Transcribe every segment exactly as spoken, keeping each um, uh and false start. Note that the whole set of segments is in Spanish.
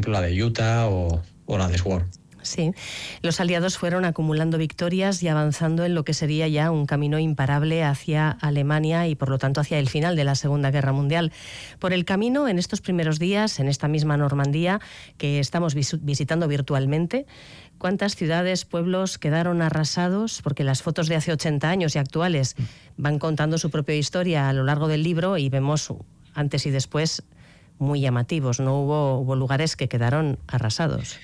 ejemplo, la de Utah o, o la de Sword. Sí, los aliados fueron acumulando victorias y avanzando en lo que sería ya un camino imparable hacia Alemania y por lo tanto hacia el final de la Segunda Guerra Mundial. Por el camino, en estos primeros días, en esta misma Normandía que estamos vis- visitando virtualmente, ¿cuántas ciudades, pueblos quedaron arrasados? Porque las fotos de hace ochenta años y actuales van contando su propia historia a lo largo del libro y vemos antes y después muy llamativos. No hubo, hubo lugares que quedaron arrasados.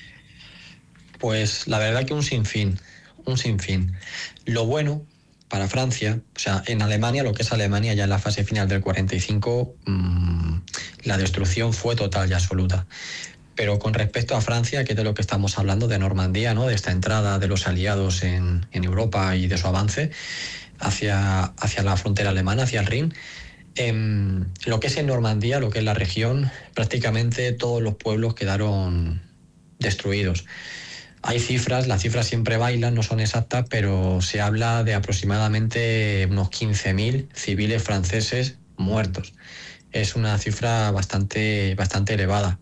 Pues la verdad que un sinfín, un sinfín. Lo bueno para Francia, o sea, en Alemania, lo que es Alemania ya en la fase final del cuarenta y cinco, mmm, la destrucción fue total y absoluta. Pero con respecto a Francia, que es de lo que estamos hablando, de Normandía, ¿no?, de esta entrada de los aliados en, en Europa y de su avance hacia, hacia la frontera alemana, hacia el Rin, eh, lo que es en Normandía, lo que es la región, prácticamente todos los pueblos quedaron destruidos. Hay cifras, las cifras siempre bailan, no son exactas, pero se habla de aproximadamente unos quince mil civiles franceses muertos. Es una cifra bastante, bastante elevada.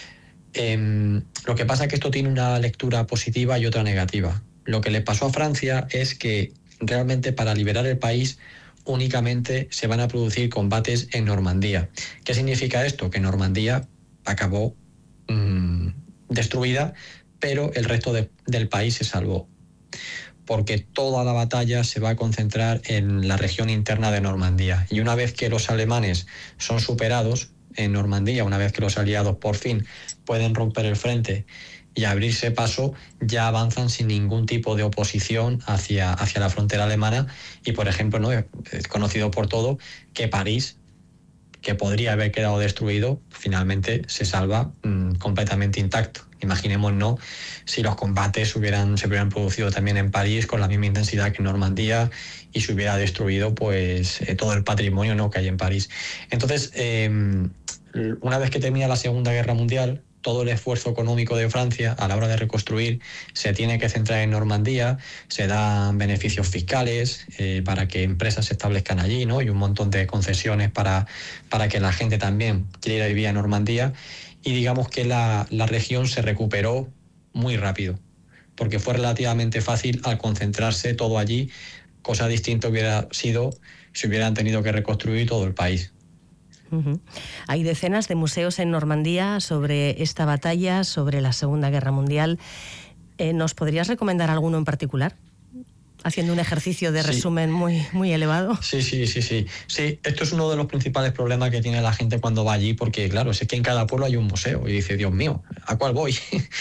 Eh, lo que pasa es que esto tiene una lectura positiva y otra negativa. Lo que le pasó a Francia es que realmente para liberar el país únicamente se van a producir combates en Normandía. ¿Qué significa esto? Que Normandía acabó mmm, destruida, pero el resto de, del país se salvó, porque toda la batalla se va a concentrar en la región interna de Normandía. Y una vez que los alemanes son superados en Normandía, una vez que los aliados por fin pueden romper el frente y abrirse paso, ya avanzan sin ningún tipo de oposición hacia, hacia la frontera alemana. Y, por ejemplo, ¿no?, es conocido por todo que París, que podría haber quedado destruido, finalmente se salva mmm, completamente intacto. Imaginémonos si los combates hubieran, se hubieran producido también en París con la misma intensidad que en Normandía y se hubiera destruido pues eh, todo el patrimonio, ¿no?, que hay en París. Entonces, eh, una vez que termina la Segunda Guerra Mundial, todo el esfuerzo económico de Francia a la hora de reconstruir se tiene que centrar en Normandía, se dan beneficios fiscales eh, para que empresas se establezcan allí, ¿no?, y un montón de concesiones para, para que la gente también quiera vivir a Normandía. Y digamos que la, la región se recuperó muy rápido, porque fue relativamente fácil al concentrarse todo allí. Cosa distinta hubiera sido si hubieran tenido que reconstruir todo el país. Uh-huh. Hay decenas de museos en Normandía sobre esta batalla, sobre la Segunda Guerra Mundial. Eh, ¿Nos podrías recomendar alguno en particular? Haciendo un ejercicio de resumen sí. muy, muy elevado. Sí, sí, sí, sí. Sí, esto es uno de los principales problemas que tiene la gente cuando va allí, porque claro, es que en cada pueblo hay un museo y dice, Dios mío, ¿a cuál voy?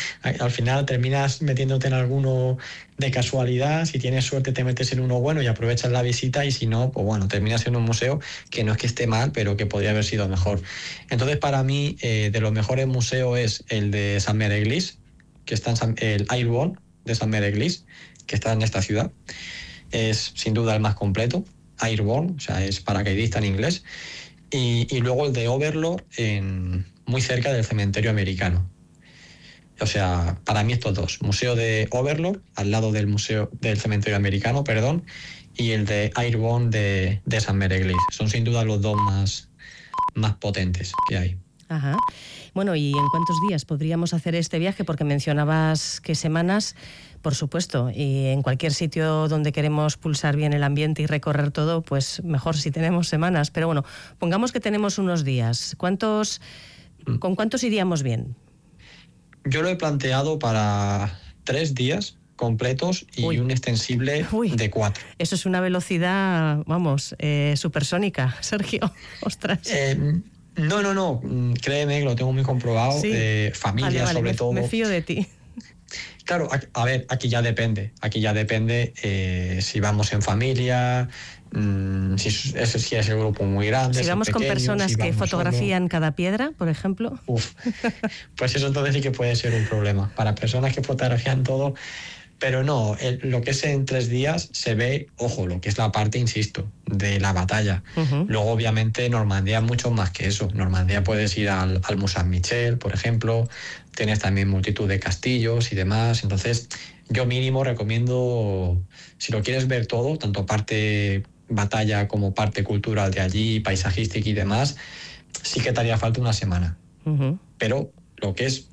Al final terminas metiéndote en alguno de casualidad, si tienes suerte te metes en uno bueno y aprovechas la visita, y si no, pues bueno, terminas en un museo que no es que esté mal, pero que podría haber sido mejor. Entonces, para mí, eh, de los mejores museos es el de Saint-Mère-Église, que está en San, el Airborne de Saint-Mère-Église, que está en esta ciudad. Es sin duda el más completo, Airborne, o sea, es paracaidista en inglés. Y, y luego el de Overlord, en, muy cerca del cementerio americano. O sea, para mí estos dos, Museo de Overlord, al lado del museo del cementerio americano, perdón, y el de Airborne de, de Saint-Mère-Église. Son sin duda los dos más, más potentes que hay. Ajá. Bueno, ¿y en cuántos días podríamos hacer este viaje? Porque mencionabas que semanas, por supuesto, y en cualquier sitio donde queremos pulsar bien el ambiente y recorrer todo, pues mejor si tenemos semanas. Pero bueno, pongamos que tenemos unos días. ¿Cuántos, ¿Con cuántos iríamos bien? Yo lo he planteado para tres días completos y Uy. un extensible Uy. de cuatro. Eso es una velocidad, vamos, eh, supersónica, Sergio. Ostras. Eh, no, no, no. Créeme que lo tengo muy comprobado. Sí. Eh, familia, vale, vale, sobre me, todo. Me fío de ti. Claro, a, a ver, aquí ya depende. Aquí ya depende eh, si vamos en familia, mmm, si, es, si es el grupo muy grande. Si vamos pequeño, con personas si que fotografían solo. cada piedra, por ejemplo. Uf, pues eso entonces sí que puede ser un problema. Para personas que fotografían todo. Pero no, el, lo que es en tres días se ve, ojo, lo que es la parte, insisto, de la batalla. Uh-huh. Luego, obviamente, Normandía mucho más que eso. Normandía puedes ir al, al Mont Saint-Michel, por ejemplo. Tienes también multitud de castillos y demás. Entonces, yo mínimo recomiendo, si lo quieres ver todo, tanto parte batalla como parte cultural de allí, paisajística y demás, sí que te haría falta una semana. Uh-huh. Pero lo que es